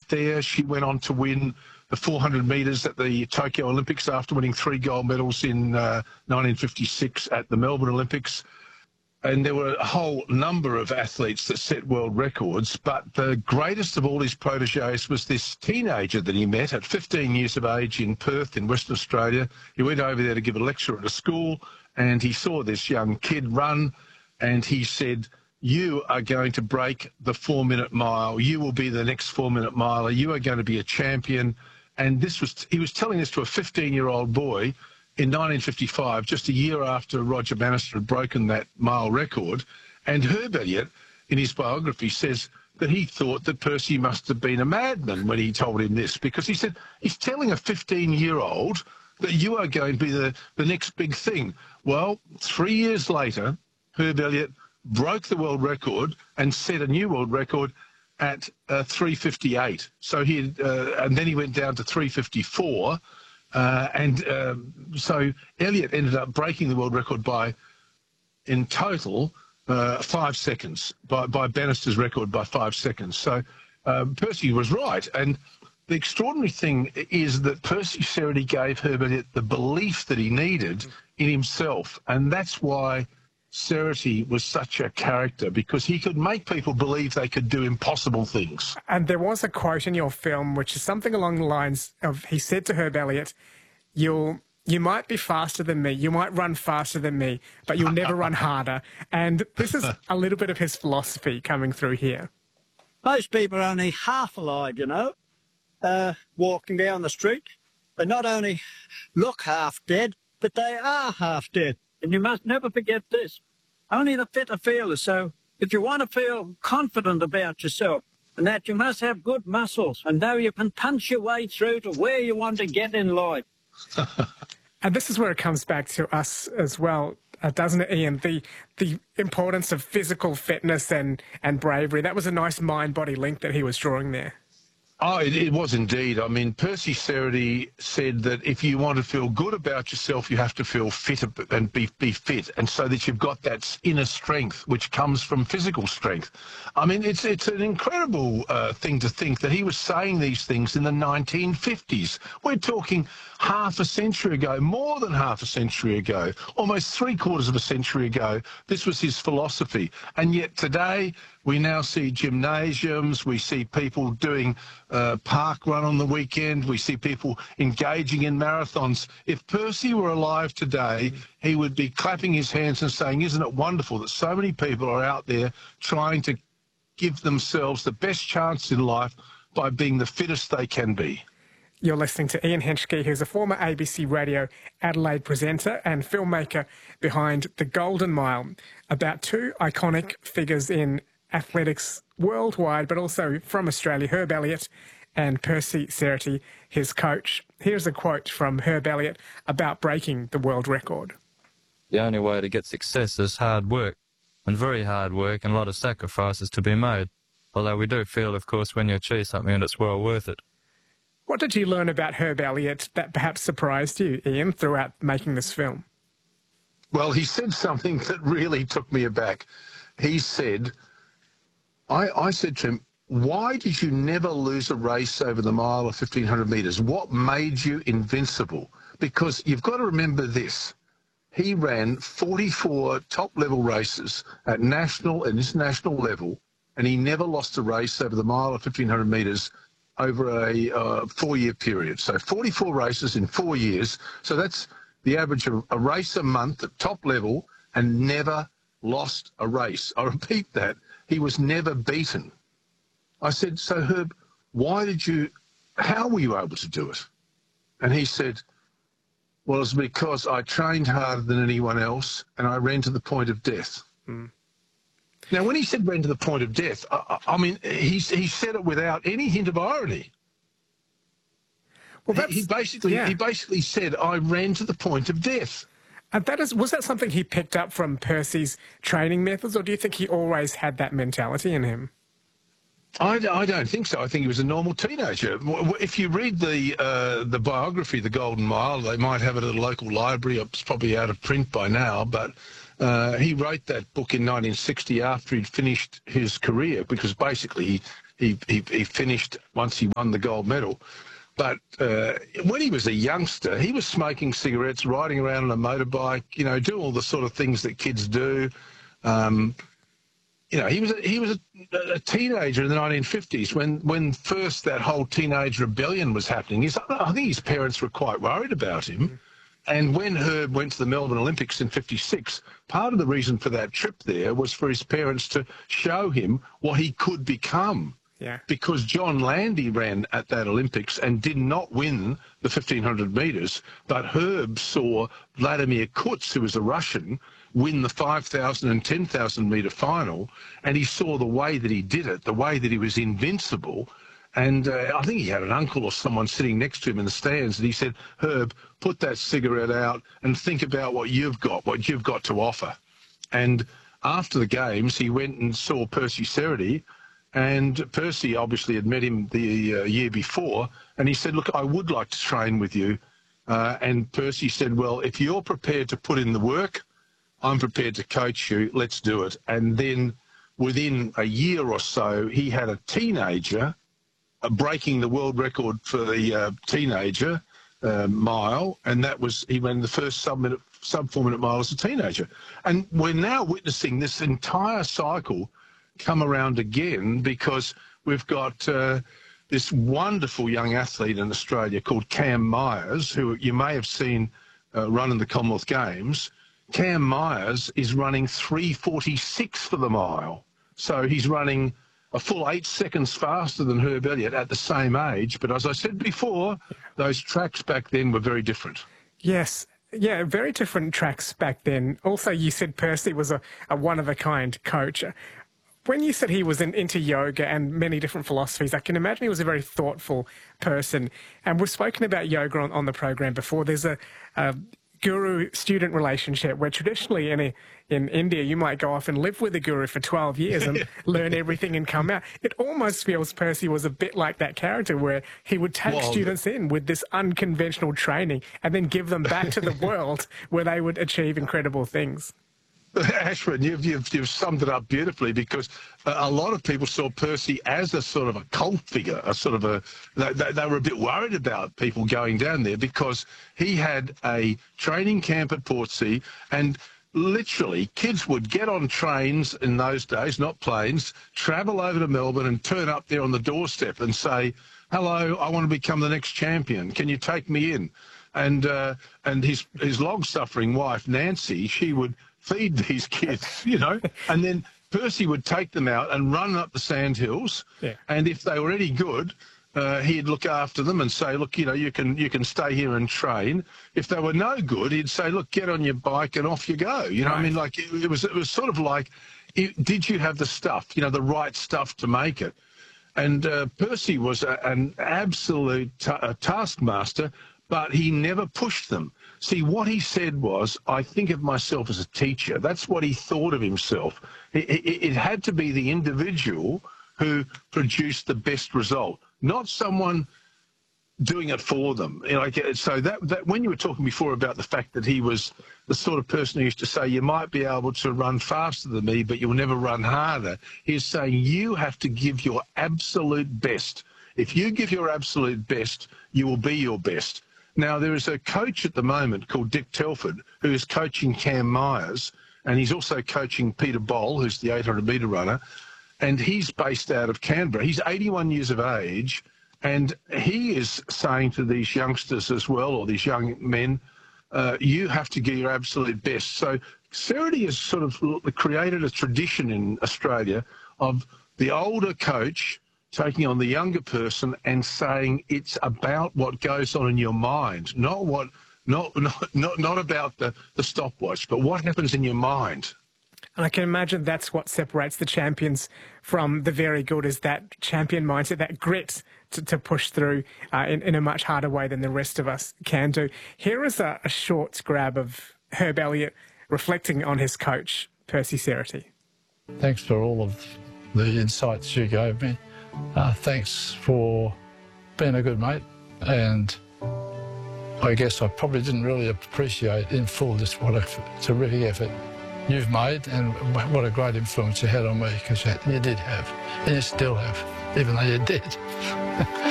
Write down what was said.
there. She went on to win the 400 metres at the Tokyo Olympics after winning 3 gold medals in 1956 at the Melbourne Olympics. And there were a whole number of athletes that set world records, but the greatest of all his proteges was this teenager that he met at 15 years of age in Perth in Western Australia. He went over there to give a lecture at a school, and he saw this young kid run, and he said, "You are going to break the 4-minute mile. You will be the next 4-minute miler. You are going to be a champion." And he was telling this to a 15-year-old boy in 1955, just a year after Roger Bannister had broken that mile record. And Herb Elliott, in his biography, says that he thought that Percy must have been a madman when he told him this, because he said, he's telling a 15-year-old that you are going to be the next big thing. Well, 3 years later, Herb Elliott broke the world record and set a new world record at 3:58. So and then he went down to 3:54. So Elliott ended up breaking the world record by, in total, 5 seconds, by Bannister's record by 5 seconds. So Percy was right. And the extraordinary thing is that Percy Cerutty gave Herb Elliott the belief that he needed in himself. And that's why Cerutty was such a character, because he could make people believe they could do impossible things. And there was a quote in your film which is something along the lines of, he said to Herb Elliott, you might be faster than me, you might run faster than me, but you'll never run harder. And this is a little bit of his philosophy coming through here. Most people are only half alive, you know, walking down the street. They not only look half dead, but they are half dead. And you must never forget this. Only the fit are fearless. So if you want to feel confident about yourself, and that you must have good muscles and know you can punch your way through to where you want to get in life. And this is where it comes back to us as well, doesn't it, Ian? The importance of physical fitness and bravery. That was a nice mind-body link that he was drawing there. Oh, it was indeed. I mean, Percy Cerutty said that if you want to feel good about yourself, you have to feel fit and be fit, and so that you've got that inner strength, which comes from physical strength. I mean, it's an incredible thing to think that he was saying these things in the 1950s. We're talking half a century ago, more than half a century ago, almost 3/4 of a century ago. This was his philosophy. And yet today, we now see gymnasiums, we see people doing park run on the weekend, we see people engaging in marathons. If Percy were alive today, he would be clapping his hands and saying, "Isn't it wonderful that so many people are out there trying to give themselves the best chance in life by being the fittest they can be?" You're listening to Ian Henschke, who's a former ABC Radio Adelaide presenter and filmmaker behind The Golden Mile, about two iconic figures in athletics worldwide, but also from Australia, Herb Elliott and Percy Cerutty, his coach. Here's a quote from Herb Elliott about breaking the world record. The only way to get success is hard work, and very hard work, and a lot of sacrifices to be made. Although we do feel, of course, when you achieve something, it's well worth it. What did you learn about Herb Elliott that perhaps surprised you, Ian, throughout making this film? Well, he said something that really took me aback. He said, I said to him, "Why did you never lose a race over the mile of 1,500 metres? What made you invincible?" Because you've got to remember this. He ran 44 top-level races at national and international level, and he never lost a race over the mile of 1,500 metres over a 4-year period. So 44 races in 4 years. So that's the average of a race a month at top level, and never lost a race. I repeat that. He was never beaten. I said, "So Herb, how were you able to do it?" And he said, "Well, it's because I trained harder than anyone else and I ran to the point of death." Mm. Now, when he said ran to the point of death, I mean, he said it without any hint of irony. Well, he basically said, "I ran to the point of death." And was that something he picked up from Percy's training methods, or do you think he always had that mentality in him? I don't think so. I think he was a normal teenager. If you read the biography, The Golden Mile, they might have it at a local library. It's probably out of print by now, but he wrote that book in 1960 after he'd finished his career, because basically he finished once he won the gold medal. But when he was a youngster, he was smoking cigarettes, riding around on a motorbike, you know, do all the sort of things that kids do. You know, he was a teenager in the 1950s when first that whole teenage rebellion was happening. I think his parents were quite worried about him. And when Herb went to the Melbourne Olympics in 56, part of the reason for that trip there was for his parents to show him what he could become. Yeah. Because John Landy ran at that Olympics and did not win the 1,500 metres, but Herb saw Vladimir Kutz, who was a Russian, win the 5,000 and 10,000 metre final, and he saw the way that he did it, the way that he was invincible. And I think he had an uncle or someone sitting next to him in the stands, and he said, Herb, put that cigarette out and think about what you've got to offer. And after the games, he went and saw Percy Cerutty, and Percy obviously had met him the year before, and he said, look, I would like to train with you. And Percy said, well, if you're prepared to put in the work, I'm prepared to coach you, let's do it. And then within a year or so, he had a teenager breaking the world record for the teenager mile, and that was, he ran the first sub-4 minute mile as a teenager. And we're now witnessing this entire cycle come around again, because we've got this wonderful young athlete in Australia called Cam Myers, who you may have seen run in the Commonwealth Games. Cam Myers is running 3:46 for the mile. So he's running a full 8 seconds faster than Herb Elliott at the same age. But as I said before, those tracks back then were very different. Yes. Yeah, very different tracks back then. Also, you said Percy was a one-of-a-kind coach. When you said he was into yoga and many different philosophies, I can imagine he was a very thoughtful person. And we've spoken about yoga on the program before. There's a guru-student relationship where traditionally in India you might go off and live with a guru for 12 years and learn everything and come out. It almost feels Percy was a bit like that character, where he would take students in with this unconventional training and then give them back to the world where they would achieve incredible things. Ashwin, you've summed it up beautifully, because a lot of people saw Percy as a sort of a cult figure, they were a bit worried about people going down there, because he had a training camp at Portsea, and literally kids would get on trains in those days, not planes, travel over to Melbourne and turn up there on the doorstep and say, hello, I want to become the next champion. Can you take me in? And his long-suffering wife, Nancy, she would feed these kids, you know, and then Percy would take them out and run up the sandhills. Yeah. And if they were any good, he'd look after them and say, look, you know, you can stay here and train. If they were no good, he'd say, look, get on your bike and off you go. You know, right. I mean, like it was sort of like, did you have the stuff, you know, the right stuff to make it? And Percy was an absolute taskmaster, but he never pushed them. See, what he said was, I think of myself as a teacher. That's what he thought of himself. It had to be the individual who produced the best result, not someone doing it for them. You know, so that when you were talking before about the fact that he was the sort of person who used to say, you might be able to run faster than me, but you'll never run harder. He's saying you have to give your absolute best. If you give your absolute best, you will be your best. Now, there is a coach at the moment called Dick Telford who is coaching Cam Myers, and he's also coaching Peter Boll, who's the 800-metre runner, and he's based out of Canberra. He's 81 years of age, and he is saying to these youngsters as well, or these young men, you have to give your absolute best. So Cerutty has sort of created a tradition in Australia of the older coach taking on the younger person and saying it's about what goes on in your mind, not about the stopwatch, but what happens in your mind. And I can imagine that's what separates the champions from the very good, is that champion mindset, that grit to push through in a much harder way than the rest of us can do. Here is a short grab of Herb Elliott reflecting on his coach, Percy Cerutty. Thanks for all of the insights you gave me. Thanks for being a good mate, and I guess I probably didn't really appreciate in full just what a terrific effort you've made and what a great influence you had on me, because you did have, and you still have. even though you're dead.